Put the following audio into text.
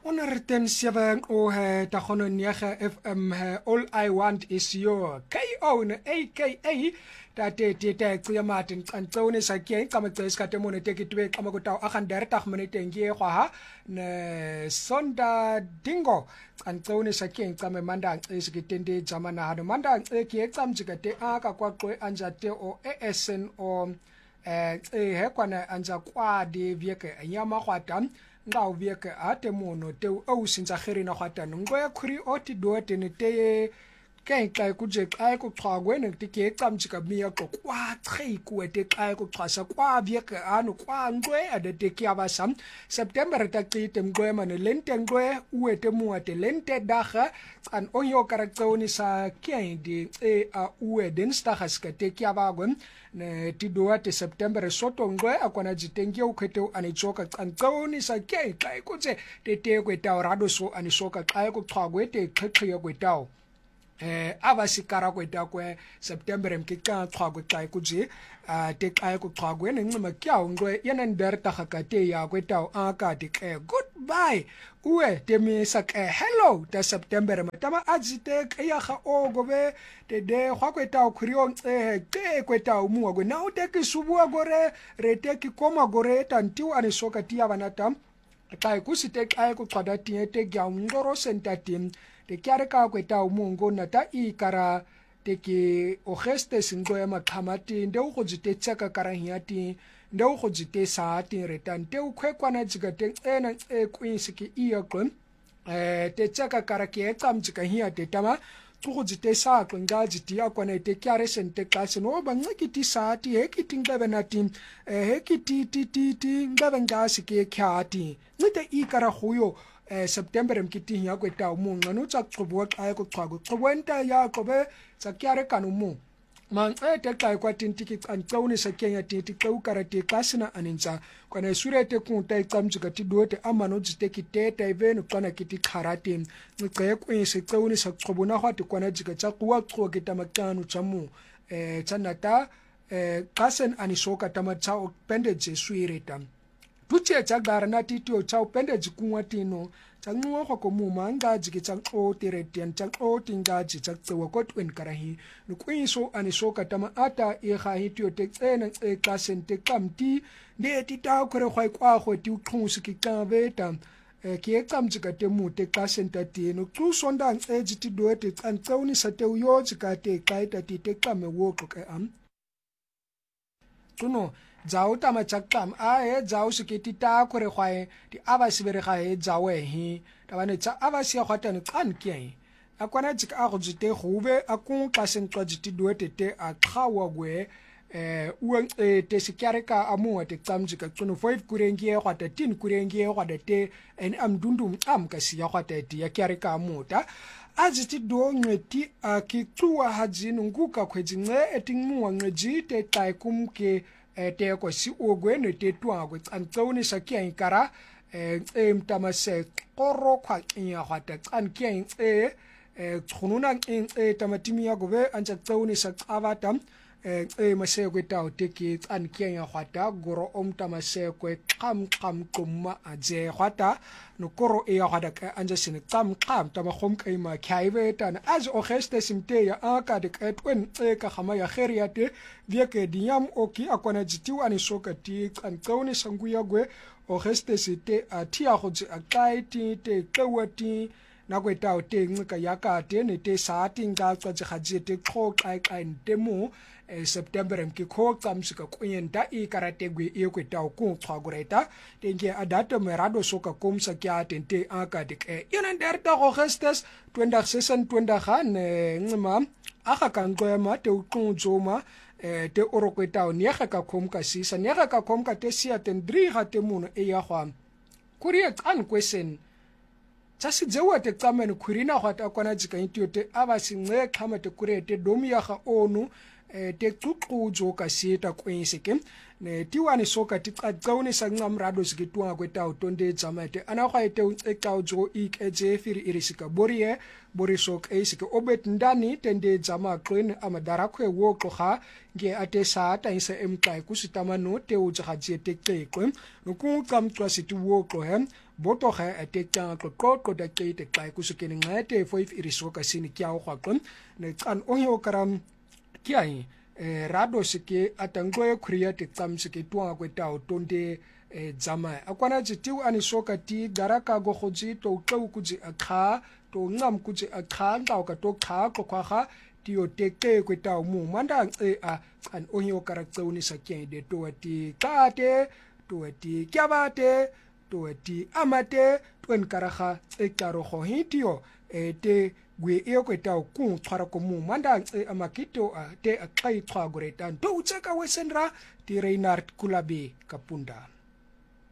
107 o he ta khono niaga FM he all I want is your KO ne AKA ta te ya matin kantsone sa ke ka mtses ka te mone te ke twe ka makota a gan der tag minute ngie gwa ha ne sonda dingo kantsone sa ke ka me manda is ke tende jamana ha manda ke tsamjika te a ka kwa kwe anja te o ASN o he kwana anja kwa de vieke nyama kwata nga uvieke ate mono te au sinza kherina kwatano ngo ya khuri oti dote ne te kai kuje kai ku xagwe ne te ke tsamjika miya ko kwa tshei ku te kai ku xasa kwa vieke anu kwa ngwe ade te ke abasam September ta qite ngwe mane lente ngwe uete muate lente daga an onyo karakteroni sa kendi a uwe densta haska te ke abagwe ne tidoate September soto ngwe akwana jitenge ukhete anichoka kantsoni sa ke kai kutse te kweta rado so anisoka kai ku xagwe te xexhe kwetao abasikara kweta kwe September mkika xagwe kai kuje te kai ku xagwe ne ncima kyawo ngwe yena nderta hakate ya kwetao aka te goodbye uwe te mi sak hello ta September matama ajite ya ga ogobe te de gwa kwetao khurion te kwetao muwa go na ute ke subua gore re te ke koma gore tantiu anisoka tia banata kai kusite kai ku xada tie te gya ngoro sentatim te kyare ka kwetao mungo na ta ikara te ke ogeste singo ya makhamati nde go jite tsaka karahiati nde go jite saati retante u khwekwana jigate ena kwinsiki iyakon te tsaka karake tsamjika hiya te tama go jite sa kwanga jiti akwana te kyare sente klase no bangikiti saati hekitinga benati hekiti ngabe ngasike khyati ngite ikara huyo September mkiti ya kweta mu nganu tsa qobwa xa ko xago qobwenta ya qobe tsa kyare kanu mu man te kai kwa tintiki antsawni sa kenya tinti qew karate kasina aninza kwana surete kunta icamjika tidote amano jiteki teta even kwana kiti karate nqe kwese qewni sa qobuna hwati kwana jika tsa qwa qwa kita makanu tsamu tsanata kasen anisoka tamatsa appendage suireta tuche tsagara na titio tsa appendage kunwa tino tsanwa go komuma ngaji ke tsa o teretian tsa o tingaji tsa tsewa ko twen karahi nokwiso anisoka tama ata e ga hitio te tsena e kasen te kamti ne tita khore khwai kwa go ti uqhusi ke tsabeta ke tsamjika te mute kasen ta tino tsusonda ejiti doete tsantsawni sa te uyo tsika te kaita ti te kame wo ka am tuno zao tama chakam zao sikiti ta kore khwae di abasibere ga zawe hi tabane tsa abasia khwatane kan ke akwana jika a go jite gobe akun klasen twa jiti doete te a khawa gwe uang te sikareka amu te tsamjika tsono 5 kurengie khwata 10 kurengie khwata te en amdundum am kasia khwata ti ya kyareka amuta aziti do ngeti akitsuwa hajin nguka khwejinge etingmuwa ngeji te taikum ke te ko si ogwe ne te twa go tsantsoni sa ke inkara mtamase qoro khwa nya khwata tsan ke khununa tamatimi ya gobe anja tsoni sa qabata maseko tawo te ke tsan ke nya khwata goro omtamase ko qam qumma aje khwata no koro ya khwata ka anja sine qam tama khom kai ma khaiwe tan az o geste simte ya aka de ketwen ka khama ya kheriate vieke diam oki akwana jitiu anisoka ti kantsoni sangu ya gwe o geste site atia go tsi akaiti te kwati na kweta o te ngika ya ka te ne te saati nga tswa gaji te kho kai ntemu September mki kho tsamsika kuyenta I karate gwe e kweta o ku xagureta tenge adata merado soka komsa kya tente aka de yona nderta go gestes 2026 ncima aga kanko ma te uqunzoma te orokweta o niega ka khomka sisa niega ka khomka te sia tendri ga te muno e ya gwa kurie kan question tsasi jewa te tsamen khurina gwa ta kwana jika intio te abasi nge khama te kurete domi ya ga onu te cucudzo ka sita kwese ke ne tiwani soka ti qaqawne sa ngamrado sikitwa kweta utonde zamate ana khwaite uncecawdzo iketse firi irisika borie borisok esike obet ndani tende zama qwen amadara khwe woqoga nge ate sata isa emqai kusitamano te utshatsie teqeqwe nokuqamcwa situ woqo he boto ga atekang qoqo da qete qai kusukene nqete fo if irisoka sini kya khwaqo ne qan ohyo karam kiai rado sike atangwe create tsamsike twanga kweta utonde zama akwana jitiu anisoka ti garaka go khotsi to qeu kutsi akha to ngam kutsi akha nqa ka to kha qokha ti o teke kweta mu manda a an onyo karakteuni sakende to ati tate to ati kyabate to ati amate twen karaga ekaro go hitio te gwe e kweta ku tshwara ko mu manda amakito te akai tshwa goretan to utsaka wesenra ti Reinhard Kulabe Kapunda.